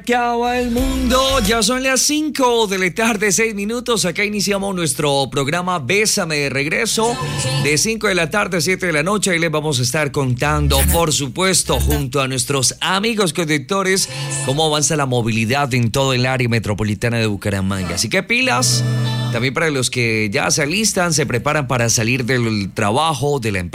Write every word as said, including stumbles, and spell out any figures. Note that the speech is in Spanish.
Acaba el mundo, ya son las cinco de la tarde, seis minutos. Acá iniciamos nuestro programa Bésame de regreso de cinco de la tarde a siete de la noche. Ahí les vamos a estar contando, por supuesto, junto a nuestros amigos conductores, cómo avanza la movilidad en todo el área metropolitana de Bucaramanga. Así que pilas, también para los que ya se alistan, se preparan para salir del trabajo, de la empresa.